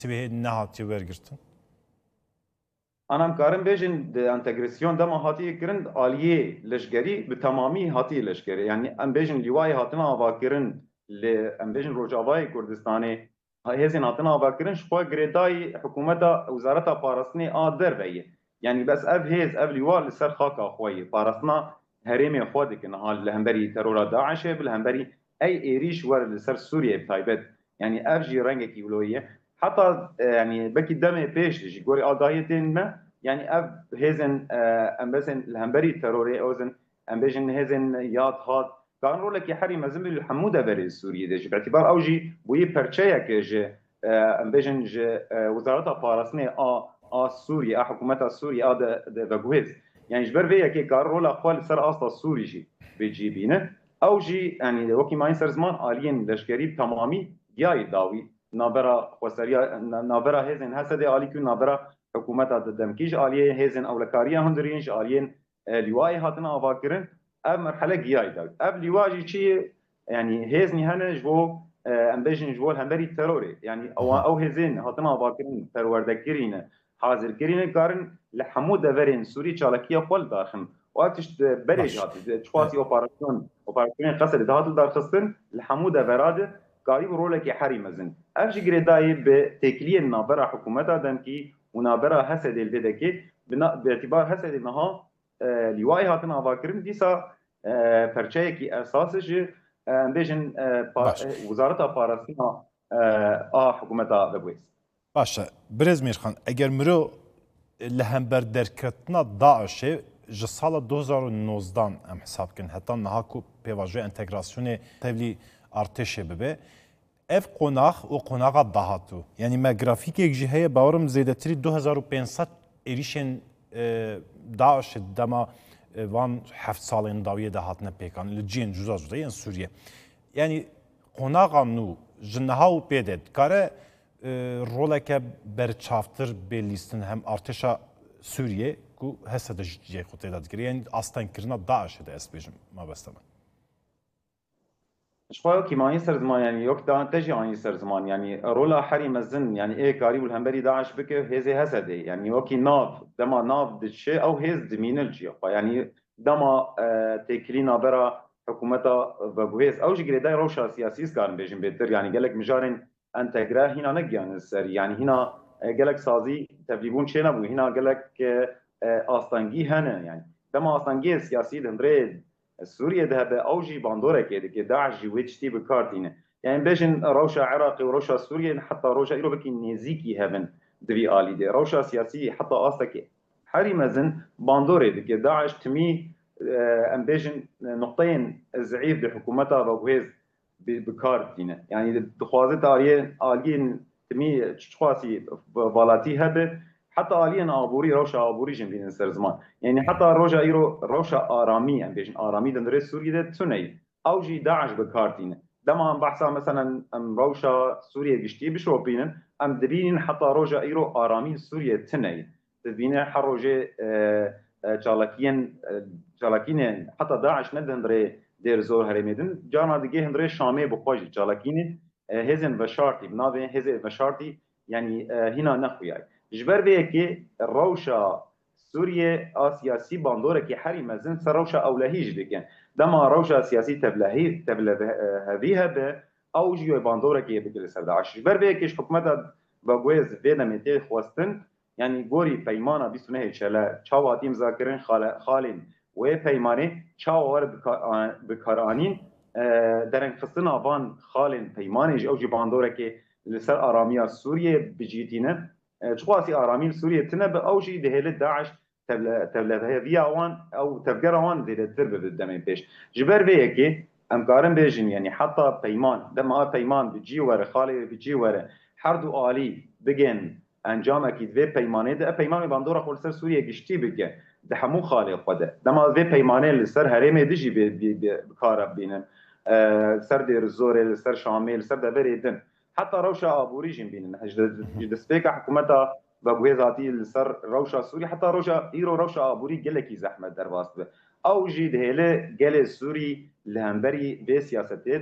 تبه نهاتی ورگرتن. أنا مكارم بيجن انتجراسيون دما هاتي كرن آلية لشجري بتمامي هاتي لشجري يعني أم بيجن لواي هاتنا باكرن أم بيجن روجافاي كردستاني هزين هاتنا باكرن شخوا جريداي حكومة وزارة بارسني آدر بيه يعني بس أف لواء لسر خاكا خوي بارسنا هرمي خودك إنها الهمبري ترورا داعش بالهمبري أي إيريش ور لسر سوريا بتايبت يعني أف جي رنجك يقولويه حتى يعني بكي دمي بيش لجي قولي آقايتين ما يعني أب هزن أمبزن الهمبري تروري أوزن أمبزن هزن ياد هاد كان رولك يحري مزمل الحمودة بري السوري ديش باعتبار أوجي بوي برشايا كجي أمبزن جي وزارة بارسني سوريا حكومة سوريا ده بجوز يعني جبر فيها كي كان رولا خال سر أصلا السوري جي بيجي بينه أوجي يعني وكي ما ينسر زمان آليين لشكري تمامي جاي داوي نابرا وسريا نابرا هزن هسده آلي كون نابرا حکومت دمکیش آلیه هزن اولکاریه هندرینش آلیه لیوای هاتنا آواکرن اب مرحله گیای داد اب لیواجی چی يعني هزني هنا جو ام بيجن جو الهمبري تروري يعني او هزين هاتنا آواکرن پروردگرین حاضر کرین کارن لحمود دورین سوری چالکیه خپل داخل وقتش بريج هاتي تشواسي اوبراسيون قصد هاتل دارخستن لحمود دوراد قريب رولك حري مزن افجي جريداي بتكليه نابرا حكومتها دمكي ونابرا هسد البدكي باعتبار هسد انها لواي هاتنا باكرن ديسا فرشايكي اساسج بيجن وزاره باراسنا حكومتها ببويس باشا برز ميرخان اگر مرو لهمبر درکتنا داعش ji sala 2019 em hesab kirin heta niha ku pêvajoya entegrasyonê tevlî artêşê bibe ev qonax û qonaxa dahatû yanî me grafîkek jî heye bawerim zêdetirî 2500 êrişên Daişê dema van heft salên dawiyê de hatine pêkan li ciyên cuza cuza yên Sûriye yanî qonaxa nû ji niha û pêdê dikare roleke berçavtir bê lîstin hem artêşa Sûriye ku hese de jê xwe têda dikire yani astenkirina Daişê de ez bêjim mabeste min. شخوا كي ما ينسر زمان يعني يوك دا تجي عن ينسر زمان يعني رولا حري مزن يعني ايه كاري والهمبري داعش بك هزي هسدي يعني يوكي ناف دما ناف دشي او هز دمين الجي يعني دما تكلينا برا حكومتا بغويز او جي داي روشا سياسيس كان بيجن بيتر يعني قالك مجارن انتجرا هنا نجيان السري يعني هنا قالك سازي تبليبون شي نبو هنا قالك استانجي هنا يعني دما استانجي سياسي دندريد سوريا ذهب اوجي باندورا كده داعش ويتشتي بكارتينه يعني بيجن روشا عراقي وروشا سوريا حتى روشا ايرو بكي نيزيكي هبن دبي الي دي روشا سياسي حتى اصلك حري مزن باندورا دي داعش تمي ام بيجن نقطتين زعيف بحكومتها بوهيز بكارتينه يعني دخوازت الين تمي تشخاصي فالاتي هبه حتى آليا آبوري روشا آبوري جنبين سرزمان يعني حتى روشا إيرو روشا آرامي يعني بيجن آرامي دندري سوريا ده توني أو جي داعش بكارتين دما هم بحثا مثلا أم روشا سوريا جشتي بشوبين أم دبين حتى روشا إيرو آرامي سوريا توني تبين حروجي جالكين حتى داعش ندندري دير زور هرميدن جانا دقي هندري شامي بقواجي جالكين هزن وشارتي بنابه هزن وشارتي يعني هنا نخوياي جبر بيكي الروشة سوريا سياسي باندورة كي حري مزن سر روشة أولهيج بكن دما روشة سياسي تبلهيها به أو جيو باندورة كي بكل سر داعش جبر بيكيش حكومة بغويز بينا متي خواستن يعني غوري بيمانا بيسونه شلا چاواتي مذاكرين خالين و بيماني چاوار بكارانين درن خصنا وان خالين بيماني أو جي باندورة كي لسر آرامية سوريا بجيتينه شخصي آرامين سوريا تنبأ أو شيء دهيل داعش تبلغها فيها وان أو تفجر وان زي التربة بالدم بيش جبر بيكي أمكارن بيجن يعني حتى بيمان دم بيمان بيجي ورا خالي بيجي ورا حردو آلي بجن أنجام أكيد في بيمانه ده بيمان باندورا خول سر سوريا جشتي بجن ده همو خالي قده دم في بيمانه اللي سر هرمي دجي بكارب بينن سر دير الزور سر شامل سر دبري دن حتى روشا ابوري جنبين جدسبيكا حكومتها بغوي ذاتي السر روشا سوري حتى روشا ايرو روشا ابوري قالك زحمه درباست او جي دهله قال سوري لهمبري بسياسته